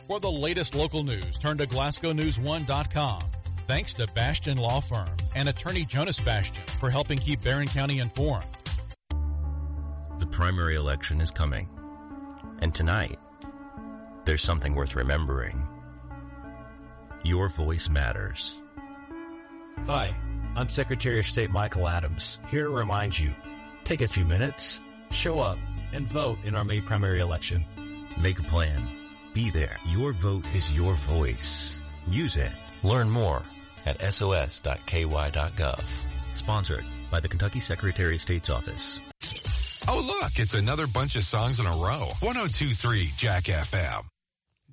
For the latest local news, turn to GlasgowNews1.com. Thanks to Bastian Law Firm and attorney Jonas Bastian for helping keep Barron County informed. The primary election is coming. And tonight, there's something worth remembering. Your voice matters. Hi, I'm Secretary of State Michael Adams, here to remind you, take a few minutes, show up, and vote in our May primary election. Make a plan. Be there. Your vote is your voice. Use it. Learn more at sos.ky.gov. Sponsored by the Kentucky Secretary of State's Office. Oh, look, it's another bunch of songs in a row. 102.3 Jack FM.